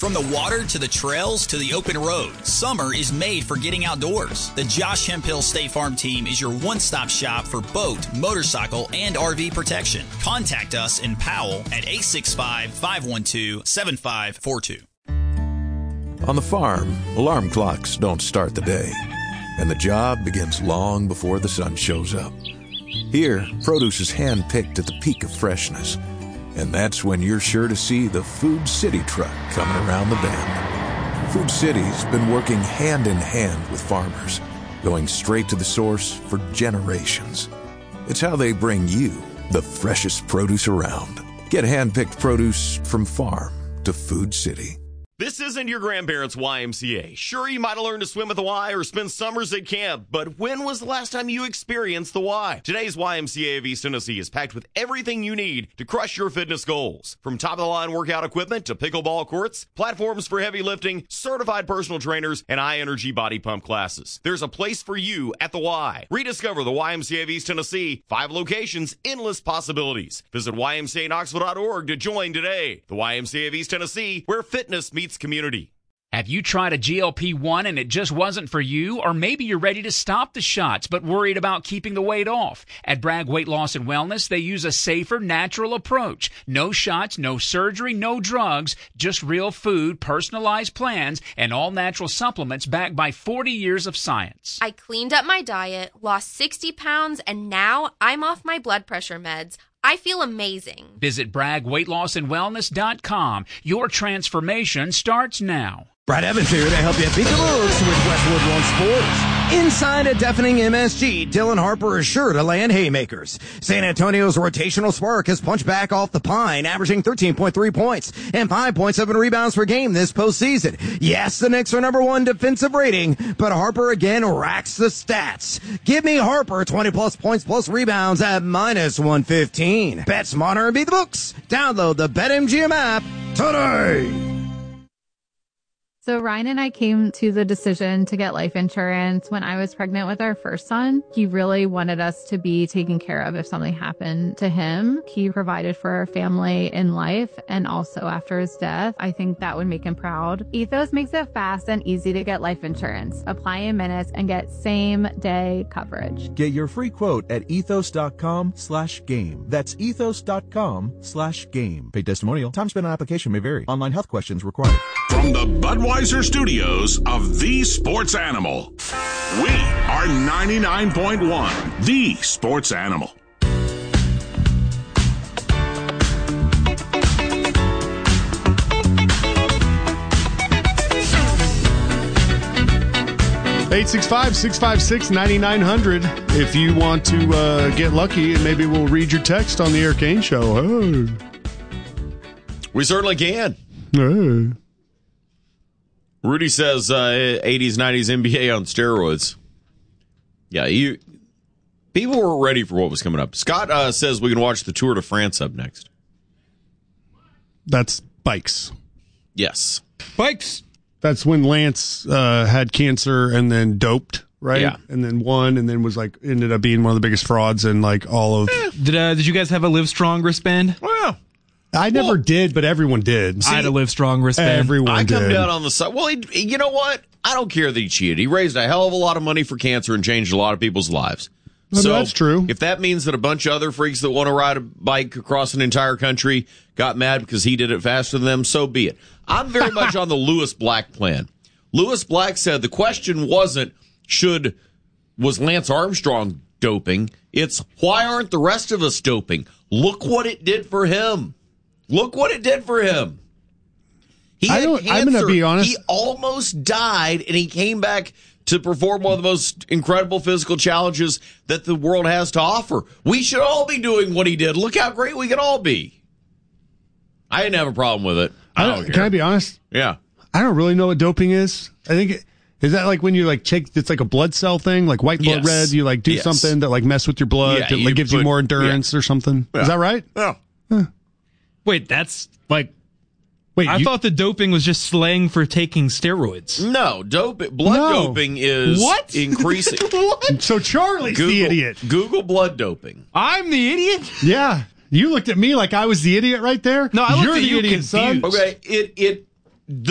From the water to the trails to the open road, summer is made for getting outdoors. The Josh Hemphill State Farm team is your one-stop shop for boat, motorcycle, and RV protection. Contact us in Powell at 865-512-7542. On the farm, alarm clocks don't start the day, and the job begins long before the sun shows up. Here, produce is hand-picked at the peak of freshness, and that's when you're sure to see the Food City truck coming around the bend. Food City's been working hand in hand with farmers, going straight to the source for generations. It's how they bring you the freshest produce around. Get hand-picked produce from farm to Food City. This isn't your grandparents' YMCA. Sure, you might have learned to swim at the Y or spend summers at camp, but when was the last time you experienced the Y? Today's YMCA of East Tennessee is packed with everything you need to crush your fitness goals. From top-of-the-line workout equipment to pickleball courts, platforms for heavy lifting, certified personal trainers, and high-energy body pump classes. There's a place for you at the Y. Rediscover the YMCA of East Tennessee. 5 locations, endless possibilities. Visit ymcaknoxville.org to join today. The YMCA of East Tennessee, where fitness meets community. Have you tried a GLP-1 and it just wasn't for you? Or maybe you're ready to stop the shots but worried about keeping the weight off. At Bragg Weight Loss and Wellness, they use a safer, natural approach. No shots, no surgery, no drugs, just real food, personalized plans, and all-natural supplements backed by 40 years of science. I cleaned up my diet, lost 60 pounds, and now I'm off my blood pressure meds. I feel amazing. Visit BraggWeightLossAndWellness.com. Your transformation starts now. Brad Evans here to help you beat the books with Westwood One Sports. Inside a deafening MSG, Dylan Harper is sure to land haymakers. San Antonio's rotational spark has punched back off the pine, averaging 13.3 points and 5.7 rebounds per game this postseason. Yes, the Knicks are number 1 defensive rating, but Harper again racks the stats. Give me Harper 20-plus points plus rebounds at minus 115. Bet smarter and beat the books. Download the BetMGM app today. So Ryan and I came to the decision to get life insurance when I was pregnant with our first son. He really wanted us to be taken care of if something happened to him. He provided for our family in life and also after his death. I think that would make him proud. Ethos makes it fast and easy to get life insurance. Apply in minutes and get same-day coverage. Get your free quote at ethos.com/game. That's ethos.com/game. Paid testimonial. Time spent on application may vary. Online health questions required. From the Budweiser studios of The Sports Animal, we are 99.1 The Sports Animal. (865-656-9900) if you want to get lucky, and maybe we'll read your text on the Eric Kane Show. Oh. We certainly can. Oh. Rudy says 80s, 90s NBA on steroids. Yeah, people were ready for what was coming up. Scott says we can watch the Tour de France up next. That's bikes. Yes. Bikes. That's when Lance had cancer and then doped, right? Yeah. And then won and then was ended up being one of the biggest frauds in all of... Did you guys have a Live Strong wristband? Well... I never did, but everyone did. I had a Live Strong wristband. Everyone did. I come down on the side. Well, you know what? I don't care that he cheated. He raised a hell of a lot of money for cancer and changed a lot of people's lives. Well, so that's true. If that means that a bunch of other freaks that want to ride a bike across an entire country got mad because he did it faster than them, so be it. I'm very much on the Lewis Black plan. Lewis Black said the question wasn't was Lance Armstrong doping? It's why aren't the rest of us doping? Look what it did for him. Look what it did for him. He had cancer. I'm going to be honest. He almost died, and he came back to perform one of the most incredible physical challenges that the world has to offer. We should all be doing what he did. Look how great we can all be. I didn't have a problem with it. I don't care. Can I be honest? Yeah. I don't really know what doping is. I think is that when you take it's like a blood cell thing, like white blood red, you do something that mess with your blood that gives you more endurance or something. Yeah. Is that right? Yeah. Huh. Wait, that's I thought the doping was just slang for taking steroids. No, doping is increasing. What? So Charlie's the idiot. Google blood doping. I'm the idiot? Yeah. You looked at me like I was the idiot right there. No, I looked You're at the you idiot, son. Okay, it